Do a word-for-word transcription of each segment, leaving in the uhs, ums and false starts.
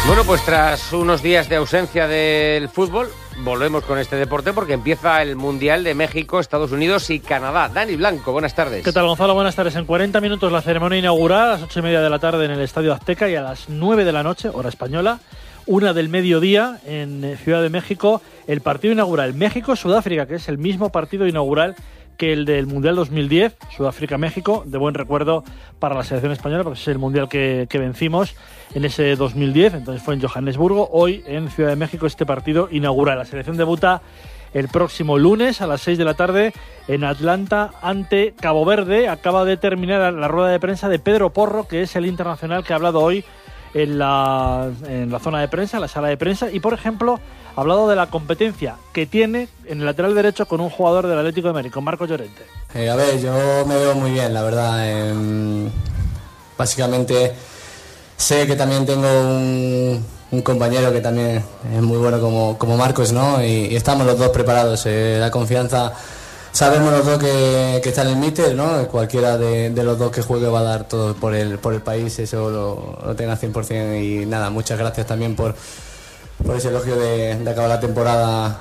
Bueno, pues tras unos días de ausencia del fútbol, volvemos con este deporte porque empieza el Mundial de México, Estados Unidos y Canadá. Dani Blanco, buenas tardes. ¿Qué tal, Gonzalo? Buenas tardes. En cuarenta minutos la ceremonia inaugural, a las ocho y media de la tarde en el Estadio Azteca, y a las nueve de la noche, hora española, una del mediodía en Ciudad de México, el partido inaugural México-Sudáfrica, que es el mismo partido inaugural que el del Mundial dos mil diez, Sudáfrica-México, de buen recuerdo para la selección española, porque es el Mundial que, que vencimos en ese dos mil diez, entonces fue en Johannesburgo. Hoy en Ciudad de México este partido inaugural. La selección debuta el próximo lunes a las seis de la tarde en Atlanta ante Cabo Verde. Acaba de terminar la rueda de prensa de Pedro Porro, que es el internacional que ha hablado hoy en la, en la zona de prensa, en la sala de prensa, y por ejemplo ha hablado de la competencia que tiene en el lateral derecho con un jugador del Atlético de Madrid, con Marcos Llorente. Eh, a ver, yo me veo muy bien, la verdad. Eh, básicamente sé que también tengo un, un compañero que también es muy bueno como, como Marcos, ¿no? Y, y estamos los dos preparados. Eh, la confianza, sabemos los dos que, que está en el míter, ¿no? Cualquiera de, de los dos que juegue va a dar todo por el, por el país, eso lo, lo tenga cien por ciento. Y nada, muchas gracias también por, por ese elogio de, de acabar la temporada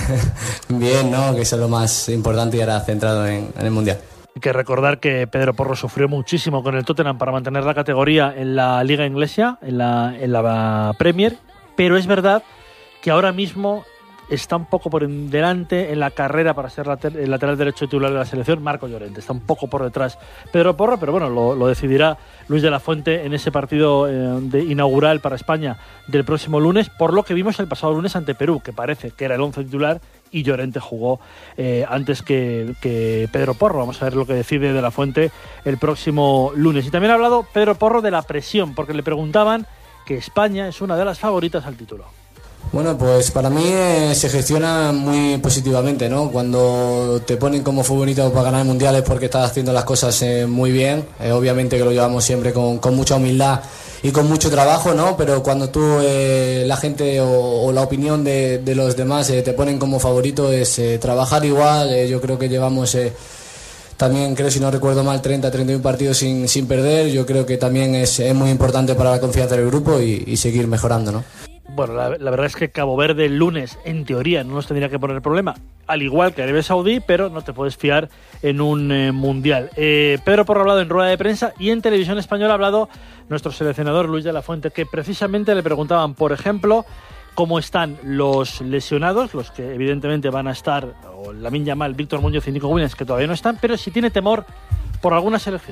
bien, ¿no? Que eso es lo más importante y ahora centrado en, en el Mundial. Hay que recordar que Pedro Porro sufrió muchísimo con el Tottenham para mantener la categoría en la Liga Inglesa, en la, en la Premier, pero es verdad que ahora mismo está un poco por delante en la carrera para ser later, el lateral derecho titular de la selección, Marcos Llorente. Está un poco por detrás Pedro Porro, pero bueno, lo, lo decidirá Luis de la Fuente en ese partido eh, de inaugural para España del próximo lunes, por lo que vimos el pasado lunes ante Perú, que parece que era el once titular y Llorente jugó eh, antes que, que Pedro Porro. Vamos a ver lo que decide de la Fuente el próximo lunes. Y también ha hablado Pedro Porro de la presión, porque le preguntaban que España es una de las favoritas al título. Bueno, pues para mí eh, se gestiona muy positivamente, ¿no? Cuando te ponen como favorito para ganar mundiales porque estás haciendo las cosas eh, muy bien, eh, obviamente que lo llevamos siempre con, con mucha humildad y con mucho trabajo, ¿no? Pero cuando tú, eh, la gente o, o la opinión de, de los demás eh, te ponen como favorito, es eh, trabajar igual. Eh, yo creo que llevamos eh, también, creo si no recuerdo mal, treinta, treinta y uno partidos sin, sin perder. Yo creo que también es, es muy importante para la confianza del grupo y, y seguir mejorando, ¿no? Bueno, la, la verdad es que Cabo Verde el lunes, en teoría, no nos tendría que poner problema, al igual que Arabia Saudí, pero no te puedes fiar en un eh, mundial. Eh, Pedro Porro ha hablado en rueda de prensa y en televisión española ha hablado nuestro seleccionador Luis de la Fuente, que precisamente le preguntaban, por ejemplo, cómo están los lesionados, los que evidentemente van a estar, o Lamine Yamal, Víctor Muñoz y Nico Williams, que todavía no están, pero si tiene temor por alguna selección.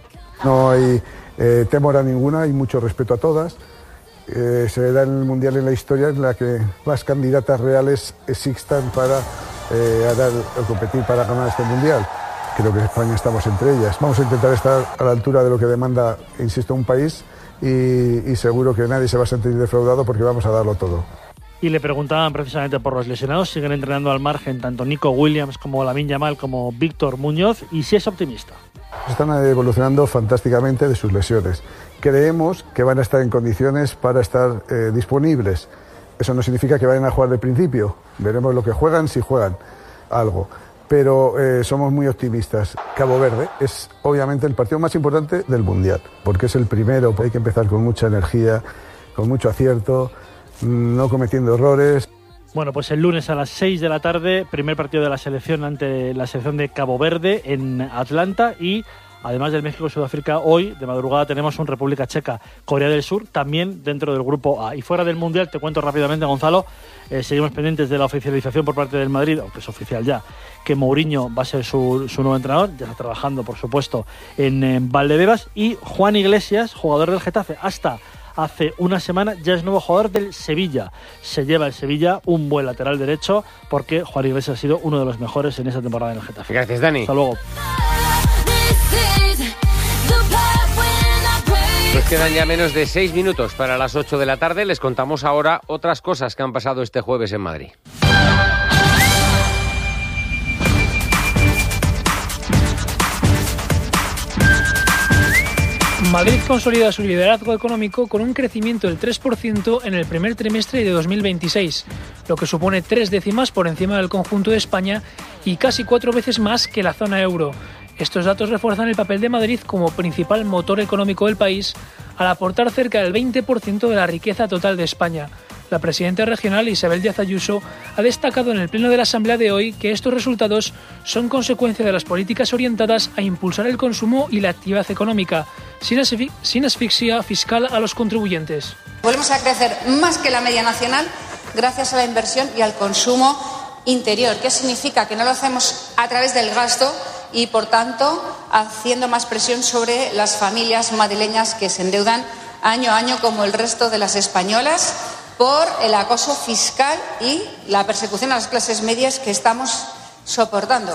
No hay eh, temor a ninguna, hay mucho respeto a todas. Eh, se da en el Mundial en la historia en la que más candidatas reales existan para eh, dar, o competir para ganar este Mundial. Creo que en España estamos entre ellas. Vamos a intentar estar a la altura de lo que demanda, insisto, un país y, y seguro que nadie se va a sentir defraudado porque vamos a darlo todo. Y le preguntaban precisamente por los lesionados. Siguen entrenando al margen tanto Nico Williams como Lamine Yamal como Víctor Muñoz, y si es optimista. Están evolucionando fantásticamente de sus lesiones. Creemos que van a estar en condiciones para estar eh, disponibles. Eso no significa que vayan a jugar de principio. Veremos lo que juegan, si juegan algo. Pero eh, somos muy optimistas. Cabo Verde es obviamente el partido más importante del Mundial, porque es el primero. Hay que empezar con mucha energía, con mucho acierto, no cometiendo errores. Bueno, pues el lunes a las seis de la tarde, primer partido de la selección ante la selección de Cabo Verde en Atlanta, y además del México-Sudáfrica, hoy de madrugada tenemos un República Checa, Corea del Sur, también dentro del grupo A. Y fuera del Mundial, te cuento rápidamente, Gonzalo, eh, seguimos pendientes de la oficialización por parte del Madrid, aunque es oficial ya, que Mourinho va a ser su, su nuevo entrenador, ya está trabajando, por supuesto, en, en Valdebebas, y Juan Iglesias, jugador del Getafe, hasta hace una semana ya es nuevo jugador del Sevilla. Se lleva el Sevilla un buen lateral derecho, porque Juan Iglesias ha sido uno de los mejores en esa temporada en el Getafe. Gracias, Dani. Hasta luego. Nos quedan ya menos de seis minutos para las ocho de la tarde. Les contamos ahora otras cosas que han pasado este jueves en Madrid. Madrid consolida su liderazgo económico con un crecimiento del tres por ciento en el primer trimestre de dos mil veintiséis, lo que supone tres décimas por encima del conjunto de España y casi cuatro veces más que la zona euro. Estos datos refuerzan el papel de Madrid como principal motor económico del país al aportar cerca del veinte por ciento de la riqueza total de España. La presidenta regional, Isabel Díaz Ayuso, ha destacado en el pleno de la Asamblea de hoy que estos resultados son consecuencia de las políticas orientadas a impulsar el consumo y la actividad económica, sin, asfi- sin asfixia fiscal a los contribuyentes. Volvemos a crecer más que la media nacional gracias a la inversión y al consumo interior. ¿Qué significa? Que no lo hacemos a través del gasto y, por tanto, haciendo más presión sobre las familias madrileñas que se endeudan año a año como el resto de las españolas por el acoso fiscal y la persecución a las clases medias que estamos soportando.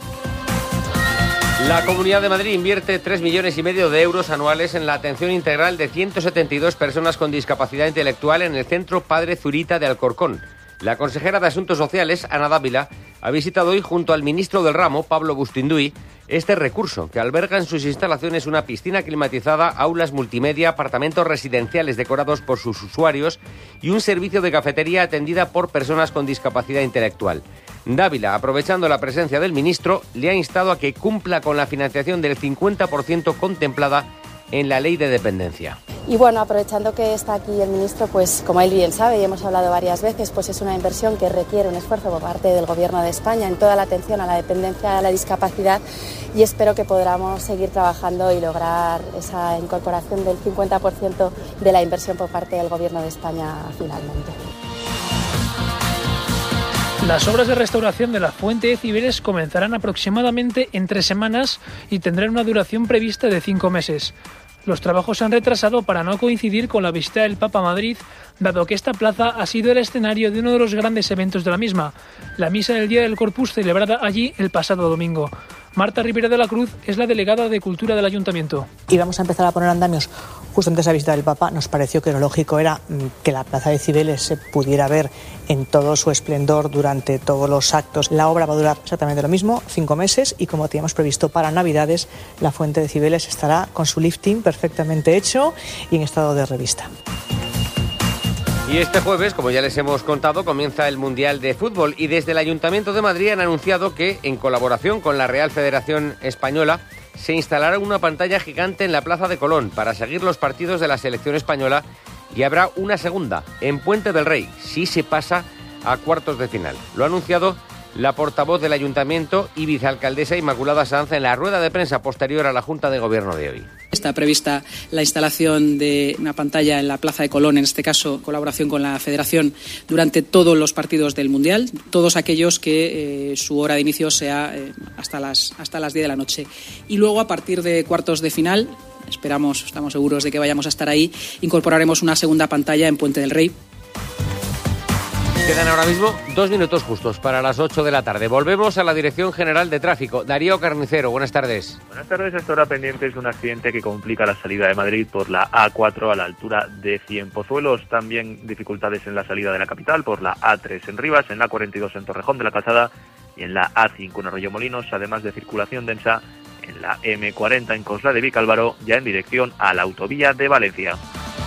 La Comunidad de Madrid invierte tres millones y medio de euros anuales en la atención integral de ciento setenta y dos personas con discapacidad intelectual en el Centro Padre Zurita de Alcorcón. La consejera de Asuntos Sociales, Ana Dávila, ha visitado hoy junto al ministro del ramo, Pablo Bustinduy, este recurso, que alberga en sus instalaciones una piscina climatizada, aulas multimedia, apartamentos residenciales decorados por sus usuarios y un servicio de cafetería atendida por personas con discapacidad intelectual. Dávila, aprovechando la presencia del ministro, le ha instado a que cumpla con la financiación del cincuenta por ciento contemplada en la Ley de Dependencia. Y bueno, aprovechando que está aquí el ministro, pues como él bien sabe y hemos hablado varias veces, pues es una inversión que requiere un esfuerzo por parte del Gobierno de España en toda la atención a la dependencia, a la discapacidad, y espero que podamos seguir trabajando y lograr esa incorporación del cincuenta por ciento de la inversión por parte del Gobierno de España finalmente. Las obras de restauración de la Fuente de Cibeles comenzarán aproximadamente en tres semanas y tendrán una duración prevista de cinco meses. Los trabajos se han retrasado para no coincidir con la visita del Papa a Madrid, dado que esta plaza ha sido el escenario de uno de los grandes eventos de la misma, la misa del Día del Corpus celebrada allí el pasado domingo. Marta Rivera de la Cruz es la delegada de Cultura del Ayuntamiento. Y vamos a empezar a poner andamios justo antes de la visita del Papa. Nos pareció que lo lógico era que la Plaza de Cibeles se pudiera ver en todo su esplendor durante todos los actos. La obra va a durar exactamente lo mismo, cinco meses, y como teníamos previsto para Navidades, la Fuente de Cibeles estará con su lifting perfectamente hecho y en estado de revista. Y este jueves, como ya les hemos contado, comienza el Mundial de Fútbol y desde el Ayuntamiento de Madrid han anunciado que, en colaboración con la Real Federación Española, se instalará una pantalla gigante en la Plaza de Colón para seguir los partidos de la selección española y habrá una segunda en Puente del Rey, si se pasa a cuartos de final. Lo ha anunciado la portavoz del Ayuntamiento y vicealcaldesa Inmaculada Sanz en la rueda de prensa posterior a la Junta de Gobierno de hoy. Está prevista la instalación de una pantalla en la Plaza de Colón, en este caso colaboración con la Federación, durante todos los partidos del Mundial, todos aquellos que eh, su hora de inicio sea eh, hasta las hasta las diez de la noche. Y luego, a partir de cuartos de final, esperamos, estamos seguros de que vayamos a estar ahí, incorporaremos una segunda pantalla en Puente del Rey. Quedan ahora mismo dos minutos justos para las ocho de la tarde. Volvemos a la Dirección General de Tráfico. Darío Carnicero, buenas tardes. Buenas tardes. Hasta ahora pendientes de un accidente que complica la salida de Madrid por la A cuatro a la altura de Cienpozuelos. También dificultades en la salida de la capital por la A tres en Rivas, en la cuarenta y dos en Torrejón de la Calzada y en la A cinco en Arroyomolinos, además de circulación densa en la eme cuarenta en Cosla de Vicálvaro, ya en dirección a la autovía de Valencia.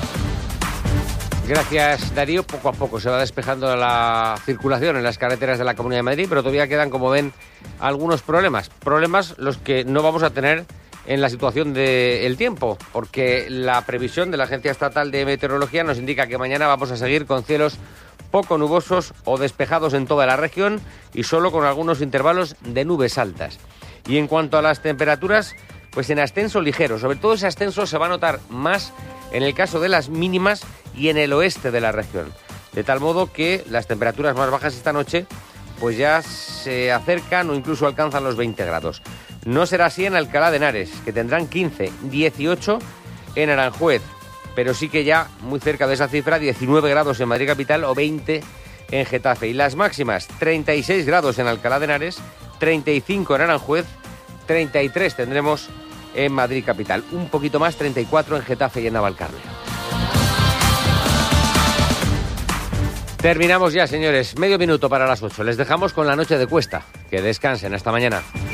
Gracias, Darío. Poco a poco se va despejando la circulación en las carreteras de la Comunidad de Madrid, pero todavía quedan, como ven, algunos problemas. Problemas los que no vamos a tener en la situación del tiempo, porque la previsión de la Agencia Estatal de Meteorología nos indica que mañana vamos a seguir con cielos poco nubosos o despejados en toda la región y solo con algunos intervalos de nubes altas. Y en cuanto a las temperaturas, pues en ascenso ligero. Sobre todo ese ascenso se va a notar más en el caso de las mínimas y en el oeste de la región. De tal modo que las temperaturas más bajas esta noche pues ya se acercan o incluso alcanzan los veinte grados. No será así en Alcalá de Henares, que tendrán quince, dieciocho en Aranjuez, pero sí que ya muy cerca de esa cifra, diecinueve grados en Madrid capital o veinte en Getafe. Y las máximas, treinta y seis grados en Alcalá de Henares, treinta y cinco en Aranjuez, treinta y tres tendremos en Madrid capital, un poquito más, treinta y cuatro en Getafe y en Navalcarnero. Terminamos ya, señores. Medio minuto para las ocho. Les dejamos con la noche de Cuesta. Que descansen. Hasta mañana.